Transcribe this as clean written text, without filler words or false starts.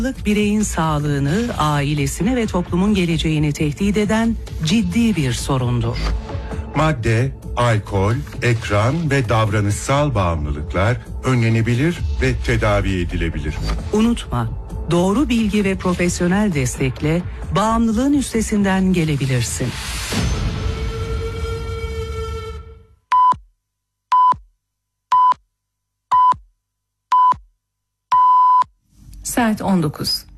Bireyin sağlığını, ailesini ve toplumun geleceğini tehdit eden ciddi bir sorundur. Madde, alkol, ekran ve davranışsal bağımlılıklar önlenebilir ve tedavi edilebilir. Unutma, doğru bilgi ve profesyonel destekle bağımlılığın üstesinden gelebilirsin. Saat 19.